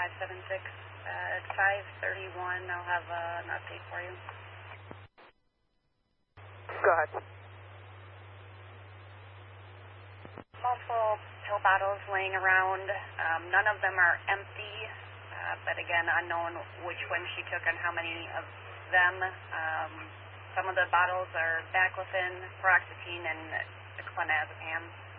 576. At 5:31, I'll have an update for you. Go ahead. Multiple pill bottles laying around. None of them are empty, but again, unknown which one she took and how many of them. Some of the bottles are baclofen, paroxetine, and clonazepam.